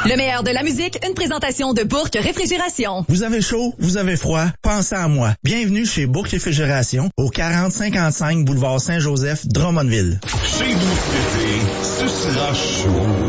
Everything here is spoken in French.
Le meilleur de la musique, une présentation de Bourque Réfrigération. Vous avez chaud, vous avez froid, pensez à moi. Bienvenue chez Bourque Réfrigération, au 4055 boulevard Saint-Joseph, Drummondville. Chez vous cet été, ce sera chaud.